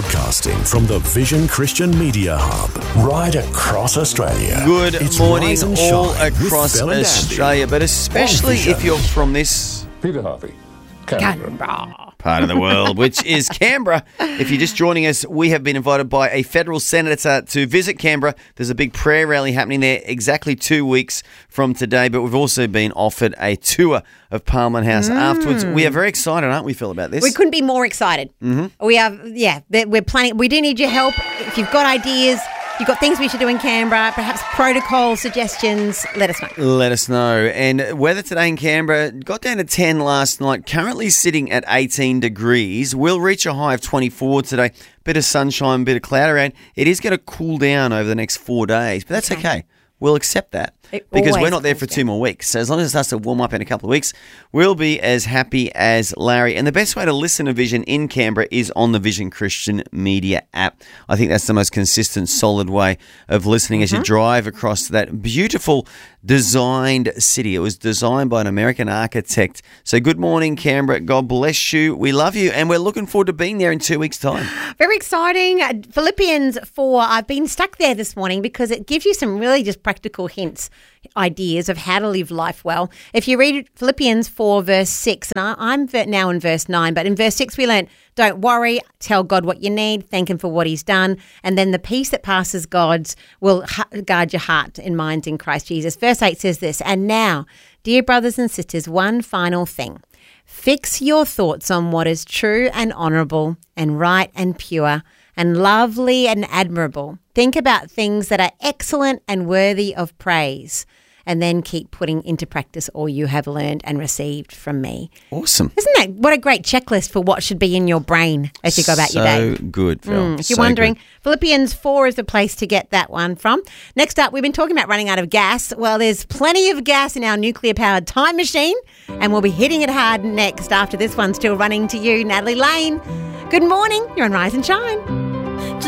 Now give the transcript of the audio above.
Broadcasting from the Vision Christian Media Hub, right across Australia. Good It's morning Rise and all Shine with across Phil and Andy. Australia, but especially Vision. if you're from this Peter Harvey, Canberra. part of the world, which is Canberra. If you're just joining us, we have been invited by a federal senator to visit Canberra. There's a big prayer rally happening there exactly 2 weeks from today, but we've also been offered a tour of Parliament House afterwards. We are very excited, aren't we, Phil, about this? We couldn't be more excited. Mm-hmm. We're planning. We do need your help. If you've got ideas, you've got things we should do in Canberra, perhaps protocol suggestions, let us know. Let us know. And weather today in Canberra got down to 10 last night, currently sitting at 18 degrees. We'll reach a high of 24 today. Bit of sunshine, bit of cloud around. It is going to cool down over the next 4 days, but that's okay. We'll accept that because we're not there for 2 more weeks. So as long as it starts to warm up in a couple of weeks, we'll be as happy as Larry. And the best way to listen to Vision in Canberra is on the Vision Christian Media app. I think that's the most consistent, solid way of listening as you drive across that beautiful designed city. It was designed by an American architect. So good morning, Canberra. God bless you. We love you. And we're looking forward to being there in 2 weeks' time. Very exciting. Philippians 4, I've been stuck there this morning because it gives you some really just practical hints, ideas of how to live life well. If you read Philippians 4 verse 6, and I'm now in verse 9, but in verse 6 we learned, don't worry, tell God what you need, thank him for what he's done, and then the peace that passes God's will guard your heart and minds in Christ Jesus. Verse 8 says this, and now, dear brothers and sisters, one final thing. Fix your thoughts on what is true and honourable and right and pure and lovely and admirable. Think about things that are excellent and worthy of praise, and then keep putting into practice all you have learned and received from me. Awesome. Isn't that what a great checklist for what should be in your brain as you go about your day? So good, Phil. If you're So wondering, good. Philippians 4 is the place to get that one from. Next up, we've been talking about running out of gas. Well, there's plenty of gas in our nuclear-powered time machine, and we'll be hitting it hard next after this one's still running to you, Natalie Lane. Good morning. You're on Rise and Shine.